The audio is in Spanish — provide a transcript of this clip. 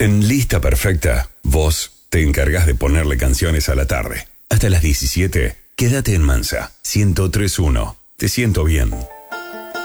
En Lista Perfecta, vos te encargás de ponerle canciones a la tarde. Hasta las 17, quédate en Mansa. 103.1. Te siento bien.